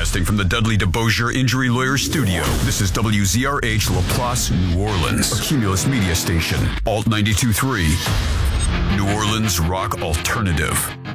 Broadcasting from the Dudley DeBosier Injury Lawyer Studio, this is WZRH LaPlace, New Orleans, a Cumulus media station, Alt 92.3, New Orleans Rock Alternative.